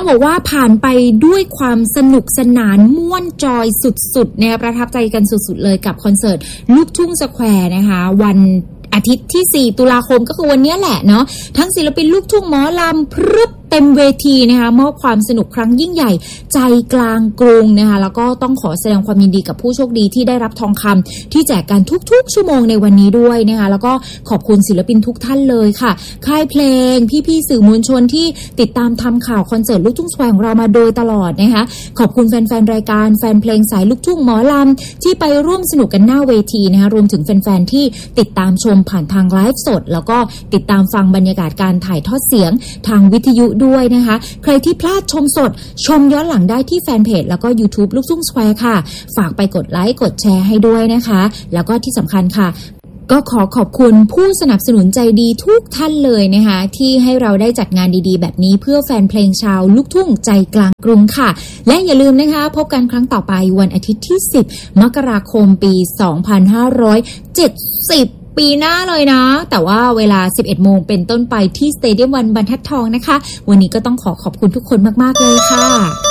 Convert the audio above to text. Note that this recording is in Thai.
บอกว่าผ่านไปด้วยความสนุกสนานม่วนจอยสุดๆเนี่ยประทับใจกันสุดๆเลยกับคอนเสิร์ตลูกทุ่งสแควร์นะคะวันอาทิตย์ที่4ตุลาคมก็คือวันนี้แหละเนาะทั้งศิลปินลูกทุ่งหมอลำพรึบเต็มเวทีนะคะมอบความสนุกครั้งยิ่งใหญ่ใจกลางกรุงนะคะแล้วก็ต้องขอแสดงความยินดีกับผู้โชคดีที่ได้รับทองคำที่แจกกันทุกๆชั่วโมงในวันนี้ด้วยนะคะแล้วก็ขอบคุณศิลปินทุกท่านเลยค่ะค่ายเพลงพี่ๆสื่อมวลชนที่ติดตามทำข่าวคอนเสิร์ตลูกทุ่งสแควร์ของเรามาโดยตลอดนะคะขอบคุณแฟนๆรายการแฟนเพลงสายลูกทุ่งหมอลำที่ไปร่วมสนุกกันหน้าเวทีนะคะรวมถึงแฟนๆที่ติดตามชมผ่านทางไลฟ์สดแล้วก็ติดตามฟังบรรยากาศการถ่ายทอดเสียงทางวิทยุด้วยนะคะใครที่พลาดชมสดชมย้อนหลังได้ที่แฟนเพจแล้วก็ YouTube ลูกทุ่งสแควร์ค่ะฝากไปกดไลค์กดแชร์ให้ด้วยนะคะแล้วก็ที่สำคัญค่ะก็ขอขอบคุณผู้สนับสนุนใจดีทุกท่านเลยนะคะที่ให้เราได้จัดงานดีๆแบบนี้เพื่อแฟนเพลงชาวลูกทุ่งใจกลางกรุงค่ะและอย่าลืมนะคะพบกันครั้งต่อไปวันอาทิตย์ที่10มกราคมปี2570ปีหน้าเลยนะแต่ว่าเวลา 11 โมงเป็นต้นไปที่สเตเดียมวันบรรทัดทองนะคะวันนี้ก็ต้องขอบคุณทุกคนมากๆเลยค่ะ